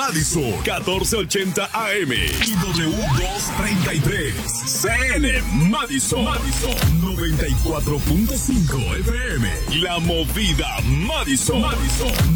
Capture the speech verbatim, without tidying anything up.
Madison, catorce ochenta A M y W doscientos treinta y tres. C N Madison, Madison, noventa y cuatro punto cinco F M. La Movida Madison, Madison.